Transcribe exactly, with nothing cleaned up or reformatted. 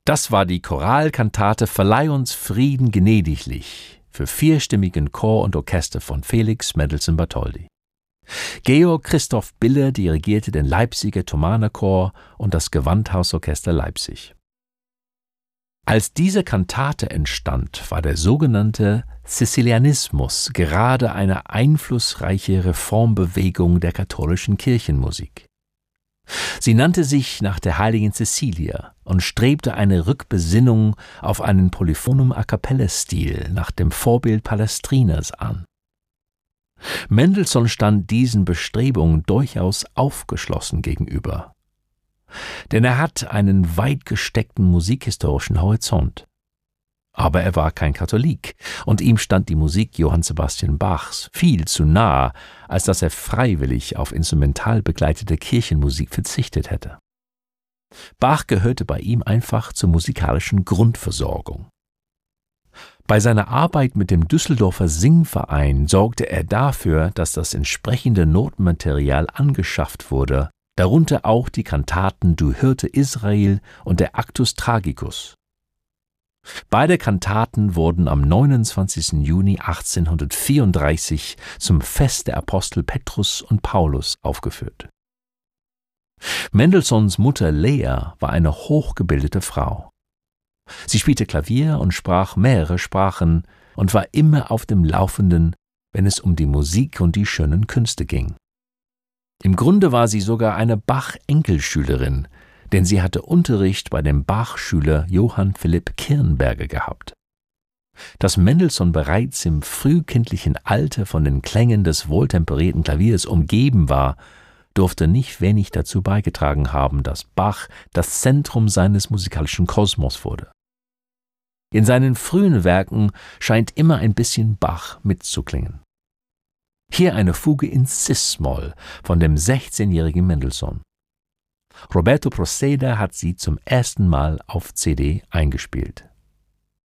Das war die Choralkantate Verleih uns Frieden gnädiglich für vierstimmigen Chor und Orchester von Felix Mendelssohn Bartholdy. Georg Christoph Biller dirigierte den Leipziger Thomanerchor und das Gewandhausorchester Leipzig. Als diese Kantate entstand, war der sogenannte Cäcilianismus gerade eine einflussreiche Reformbewegung der katholischen Kirchenmusik. Sie nannte sich nach der heiligen Cäcilia und strebte eine Rückbesinnung auf einen Polyphonum-A-cappella-Stil nach dem Vorbild Palestrinas an. Mendelssohn stand diesen Bestrebungen durchaus aufgeschlossen gegenüber. Denn er hat einen weit gesteckten musikhistorischen Horizont. Aber er war kein Katholik und ihm stand die Musik Johann Sebastian Bachs viel zu nahe, als dass er freiwillig auf instrumental begleitete Kirchenmusik verzichtet hätte. Bach gehörte bei ihm einfach zur musikalischen Grundversorgung. Bei seiner Arbeit mit dem Düsseldorfer Singverein sorgte er dafür, dass das entsprechende Notenmaterial angeschafft wurde, darunter auch die Kantaten Du Hirte Israel und der Actus Tragicus. Beide Kantaten wurden am neunundzwanzigsten Juni achtzehnhundertvierunddreißig zum Fest der Apostel Petrus und Paulus aufgeführt. Mendelssohns Mutter Lea war eine hochgebildete Frau. Sie spielte Klavier und sprach mehrere Sprachen und war immer auf dem Laufenden, wenn es um die Musik und die schönen Künste ging. Im Grunde war sie sogar eine Bach-Enkelschülerin, denn sie hatte Unterricht bei dem Bach-Schüler Johann Philipp Kirnberger gehabt. Dass Mendelssohn bereits im frühkindlichen Alter von den Klängen des wohltemperierten Klaviers umgeben war, durfte nicht wenig dazu beigetragen haben, dass Bach das Zentrum seines musikalischen Kosmos wurde. In seinen frühen Werken scheint immer ein bisschen Bach mitzuklingen. Hier eine Fuge in Cis-Moll von dem sechzehnjährigen Mendelssohn. Roberto Proceda hat sie zum ersten Mal auf C D eingespielt.